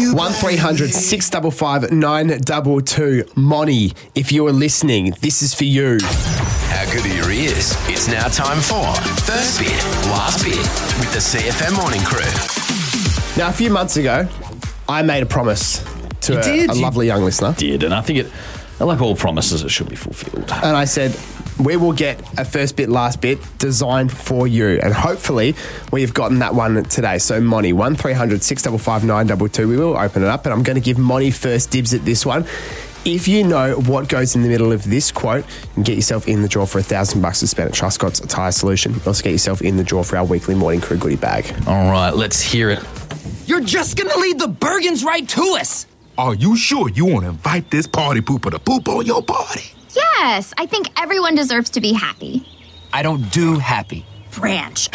1300 655 922. Monty, if you're listening, this is for you. How good are your ears? It's now time for First Bit, Last Bit with the CFM Morning Crew. Now, a few months ago, I made a promise to a lovely young listener. And I think like all promises, it should be fulfilled. And I said, we will get a First Bit, Last Bit designed for you. And hopefully we've gotten that one today. So, Monty, 1300 655 922. We will open it up, and I'm going to give Monty first dibs at this one. If you know what goes in the middle of this quote, you can get yourself in the draw for $1,000 to spend at Truscott's Tyre Solution. You also get yourself in the draw for our weekly Morning Crew goodie bag. All right, let's hear it. You're just gonna leave the Bergens right to us. Are you sure you want to invite this party pooper to poop on your party? Yes, I think everyone deserves to be happy. I don't do happy. Branch.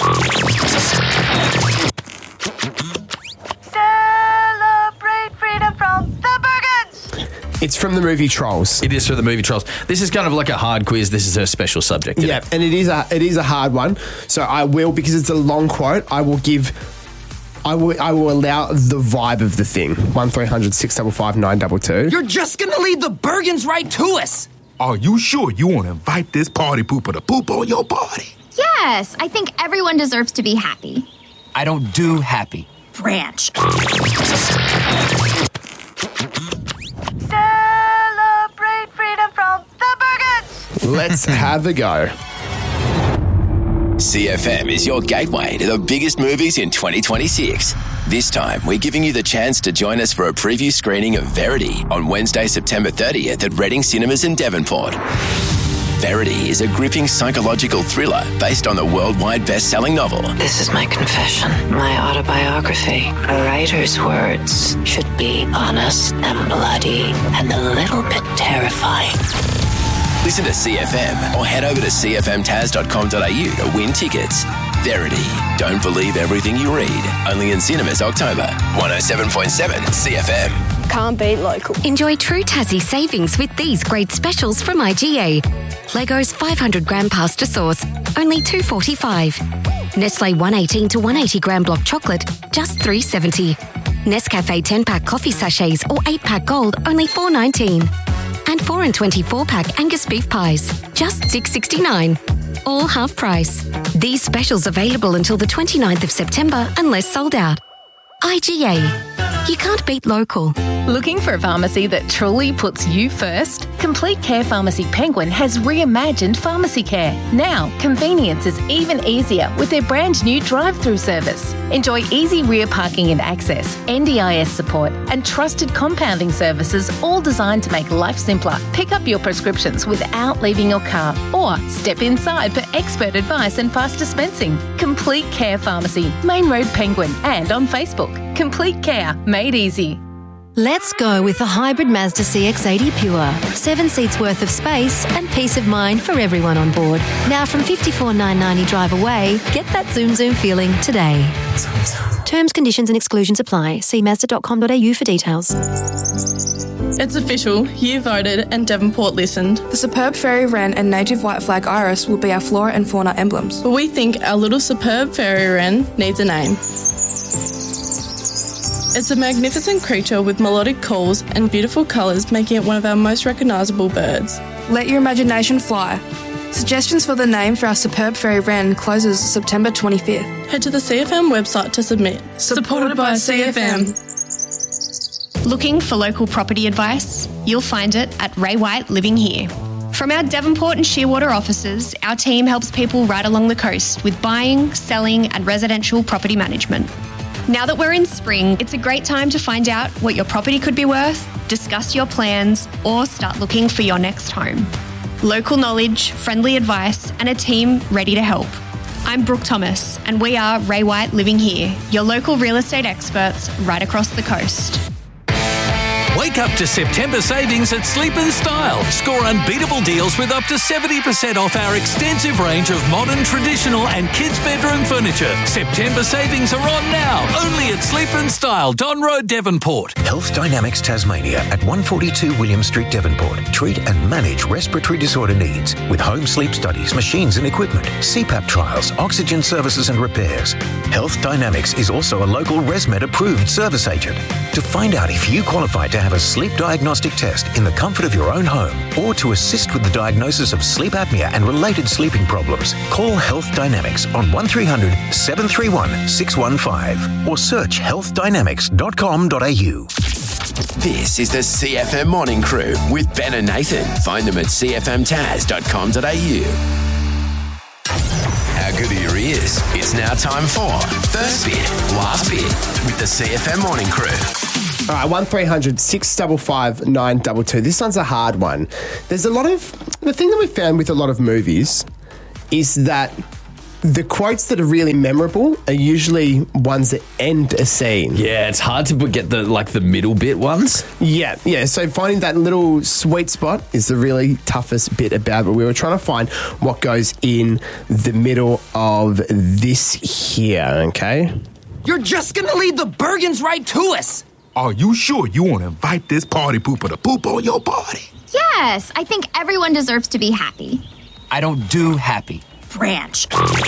Celebrate freedom from the Bergens. It's from the movie Trolls. It is for the movie Trolls. This is kind of like a hard quiz. This is her special subject. Yeah, and it is a hard one. So I will, because it's a long quote, I will allow the vibe of the thing. 1300 655 922. You're just gonna leave the Bergens right to us. Are you sure you want to invite this party pooper to poop on your party? Yes, I think everyone deserves to be happy. I don't do happy. Branch. Celebrate freedom from the Bergens. Let's have a go. CFM is your gateway to the biggest movies in 2026. This time, we're giving you the chance to join us for a preview screening of Verity on Wednesday, September 30th at Reading Cinemas in Devonport. Verity is a gripping psychological thriller based on the worldwide best-selling novel. This is my confession, my autobiography. A writer's words should be honest and bloody and a little bit terrifying. Listen to CFM or head over to cfmtaz.com.au to win tickets. Verity. Don't believe everything you read. Only in cinemas October. 107.7 CFM. Can't beat local. Enjoy true Tassie savings with these great specials from IGA. Leggo's 500 gram pasta sauce, only $2.45. Nestle 118 to 180 gram block chocolate, just $3.70. Nescafe 10-pack coffee sachets or 8-pack gold, only $4.19. And 4 and 24-pack Angus beef pies, just $6.69. All half price. These specials available until the 29th of September unless sold out. IGA. You can't beat local. Looking for a pharmacy that truly puts you first? Complete Care Pharmacy Penguin has reimagined pharmacy care. Now, convenience is even easier with their brand new drive-through service. Enjoy easy rear parking and access, NDIS support, and trusted compounding services, all designed to make life simpler. Pick up your prescriptions without leaving your car, or step inside for expert advice and fast dispensing. Complete Care Pharmacy, Main Road Penguin, and on Facebook. Complete Care, made easy. Let's go with the hybrid Mazda CX-80 Pure. 7 seats worth of space and peace of mind for everyone on board. Now from $54,990 drive away, get that zoom feeling today. Terms, conditions and exclusions apply. See Mazda.com.au for details. It's official. You voted and Devonport listened. The superb fairy wren and native white flag iris will be our flora and fauna emblems. But we think our little superb fairy wren needs a name. It's a magnificent creature with melodic calls and beautiful colours, making it one of our most recognisable birds. Let your imagination fly. Suggestions for the name for our superb fairy wren closes September 25th. Head to the CFM website to submit. Supported by CFM. Looking for local property advice? You'll find it at Ray White Living Here. From our Devonport and Shearwater offices, our team helps people right along the coast with buying, selling and residential property management. Now that we're in spring, it's a great time to find out what your property could be worth, discuss your plans, or start looking for your next home. Local knowledge, friendly advice, and a team ready to help. I'm Brooke Thomas, and we are Ray White Living Here, your local real estate experts right across the coast. Wake up to September savings at Sleep & Style. Score unbeatable deals with up to 70% off our extensive range of modern, traditional and kids' bedroom furniture. September savings are on now, only at Sleep & Style, Don Road, Devonport. Health Dynamics Tasmania at 142 William Street, Devonport. Treat and manage respiratory disorder needs with home sleep studies, machines and equipment, CPAP trials, oxygen services and repairs. Health Dynamics is also a local ResMed approved service agent. To find out if you qualify to have a sleep diagnostic test in the comfort of your own home or to assist with the diagnosis of sleep apnea and related sleeping problems, call Health Dynamics on 1300 731 615 or search healthdynamics.com.au. This is the CFM Morning Crew with Ben and Nathan. Find them at cfmtaz.com.au. How good are your ears? It's now time for First Bit, Last Bit with the CFM Morning Crew. All right, 1300 655 922. This one's a hard one. There's a lot of... The thing that we found with a lot of movies is that the quotes that are really memorable are usually ones that end a scene. Yeah, it's hard to get the middle bit ones. Yeah. So finding that little sweet spot is the really toughest bit about it. We were trying to find what goes in the middle of this here, okay? You're just gonna leave the Bergens right to us. Are you sure you want to invite this party pooper to poop on your party? Yes, I think everyone deserves to be happy. I don't do happy. Branch.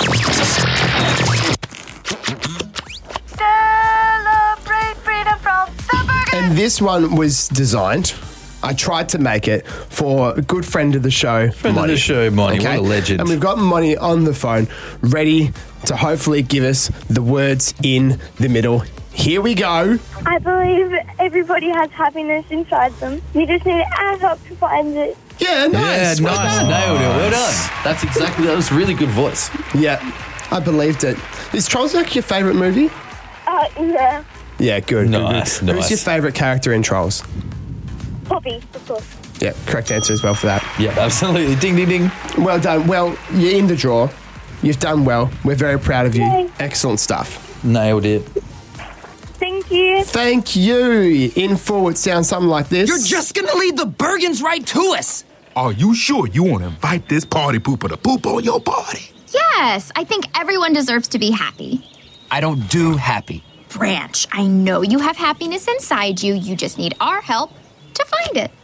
Celebrate freedom from the Bergens. And this one was designed... I tried to make it for a good friend of the show, Monty. What a legend. And we've got Monty on the phone, ready to hopefully give us the words in the middle. Here we go. I believe everybody has happiness inside them. You just need our help to find it. Yeah, nice. Yeah, nice. Nailed it. Well done. That was a really good voice. Yeah, I believed it. Is Trolls like your favourite movie? Yeah. Yeah, good. Nice. Who's your favourite character in Trolls? Poppy, of course. Yeah, correct answer as well for that. Yeah, absolutely. Ding, ding, ding. Well done. Well, you're in the draw. You've done well. We're very proud of you. Yay. Excellent stuff. Nailed it. Thank you. Thank you. In full, it sounds something like this. You're just gonna leave the Bergens right to us. Are you sure you want to invite this party pooper to poop on your party? Yes, I think everyone deserves to be happy. I don't do happy. Branch, I know you have happiness inside you. You just need our help to find it.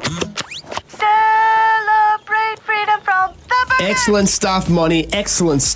Celebrate freedom from the Bergens. Excellent stuff, Monty. Excellent stuff.